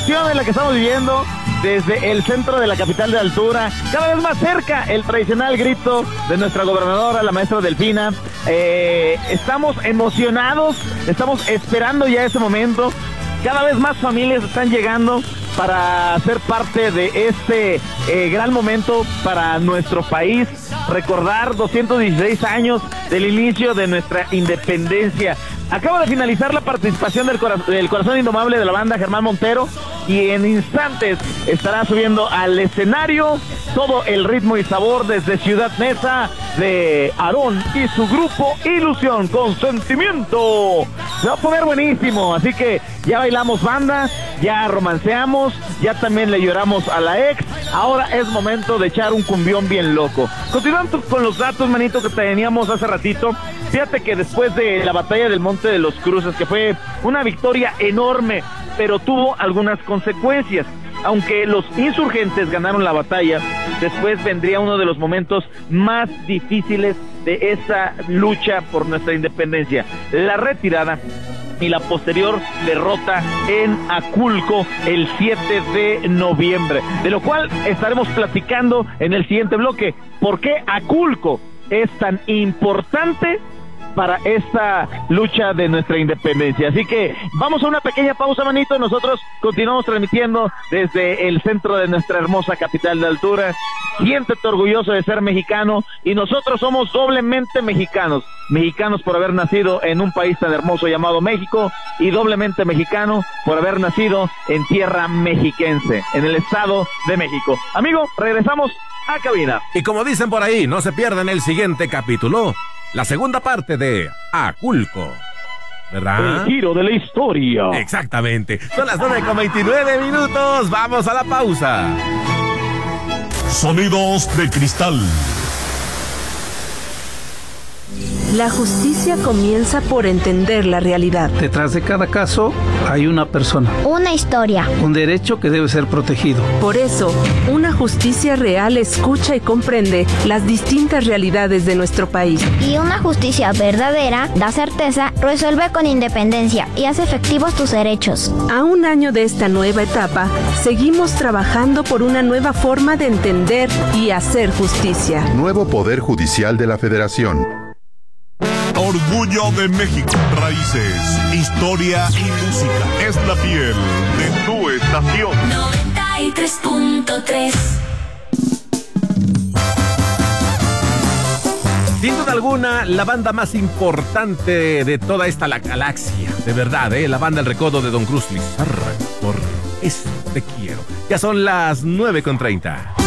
emoción en la que estamos viviendo desde el centro de la capital de altura, cada vez más cerca el tradicional grito de nuestra gobernadora, la maestra Delfina. Estamos emocionados, estamos esperando ya ese momento. Cada vez más familias están llegando para ser parte de este gran momento para nuestro país. Recordar 216 años del inicio de nuestra independencia. Acaba de finalizar la participación del Corazón Indomable de la banda Germán Montero, y en instantes estará subiendo al escenario todo el ritmo y sabor desde Ciudad Neza de Aarón y su grupo Ilusión con Sentimiento. Se va a poner buenísimo, así que ya bailamos banda, ya romanceamos, ya también le lloramos a la ex. Ahora es momento de echar un cumbión bien loco. Continuando con los datos, manito, que teníamos hace ratito. Fíjate que después de la batalla del Monte de los Cruces, que fue una victoria enorme, pero tuvo algunas consecuencias. Aunque los insurgentes ganaron la batalla, después vendría uno de los momentos más difíciles de esa lucha por nuestra independencia: la retirada y la posterior derrota en Aculco el 7 de noviembre, de lo cual estaremos platicando en el siguiente bloque. ¿Por qué Aculco es tan importante para esta lucha de nuestra independencia? Así que vamos a una pequeña pausa, manito. Nosotros continuamos transmitiendo desde el centro de nuestra hermosa capital de altura. Siéntete orgulloso de ser mexicano, y nosotros somos doblemente mexicanos. Mexicanos por haber nacido en un país tan hermoso llamado México, y doblemente mexicano por haber nacido en tierra mexiquense, en el Estado de México. Amigo, regresamos a cabina. Y como dicen por ahí, no se pierdan el siguiente capítulo, la segunda parte de Aculco, ¿verdad? El giro de la historia. Exactamente. Son las 9:29. Vamos a la pausa. Sonidos de cristal. La justicia comienza por entender la realidad. Detrás de cada caso hay una persona, una historia, un derecho que debe ser protegido. Por eso, una justicia real escucha y comprende las distintas realidades de nuestro país. Y una justicia verdadera da certeza, resuelve con independencia y hace efectivos tus derechos. A un año de esta nueva etapa, seguimos trabajando por una nueva forma de entender y hacer justicia. Nuevo Poder Judicial de la Federación. Orgullo de México. Raíces, historia y música. Es la piel de tu estación. 93.3. Sin duda alguna, la banda más importante de toda esta galaxia. De verdad, la banda El Recodo de Don Cruz Lizárraga. Por eso te quiero. Ya son las 9:30.